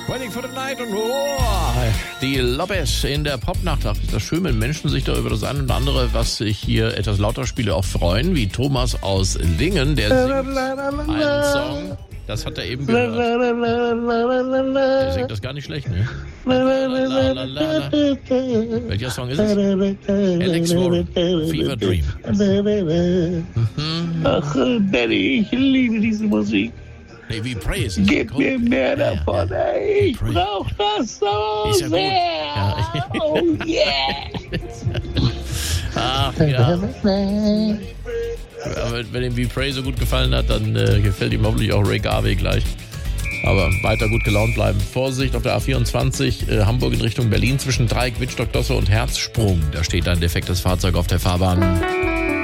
Waiting for the Night und die Lopez in der Popnacht. Ach, ist das schön, wenn Menschen sich da über das eine und andere, was ich hier etwas lauter spiele, auch freuen, wie Thomas aus Lingen, der singt einen Song. Das hat er eben gehört. Der singt das gar nicht schlecht, ne? Welcher Song ist es? Alex Warren, Fever Dream. Ach, Benny, ich liebe diese Musik. Hey, We Pray ist Gib mir mehr davon, ey. Ich brauch das so ist ja sehr. Ja. Oh yeah. Ach ja. Aber wenn ihm We Pray so gut gefallen hat, dann gefällt ihm hoffentlich auch Ray Garvey gleich. Aber weiter gut gelaunt bleiben. Vorsicht auf der A24, Hamburg in Richtung Berlin zwischen Dreieck, Wittstock, Dosse und Herzsprung. Da steht ein defektes Fahrzeug auf der Fahrbahn.